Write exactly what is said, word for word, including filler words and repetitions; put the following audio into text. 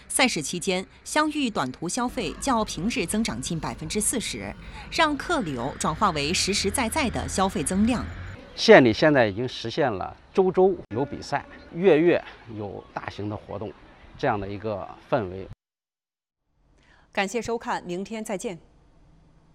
赛事期间，香芋短途消费较平日增长近百分之四十，让客流转化为实实在在的消费增量。 县里现在已经实现了周周有比赛，月月有大型的活动，这样的一个氛围。 感谢收看，明天再见。